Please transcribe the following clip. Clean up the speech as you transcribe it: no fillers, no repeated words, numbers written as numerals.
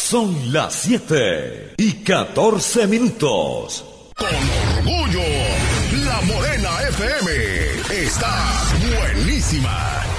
Son las 7:14. Con orgullo, La Morena FM está buenísima.